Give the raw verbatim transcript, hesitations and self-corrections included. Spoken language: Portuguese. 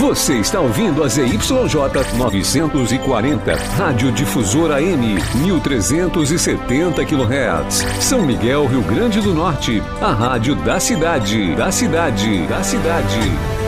Você está ouvindo a Z Y J novecentos e quarenta, Rádio Difusora M, mil trezentos e setenta quilohertz. São Miguel, Rio Grande do Norte, a rádio da cidade, da cidade, da cidade.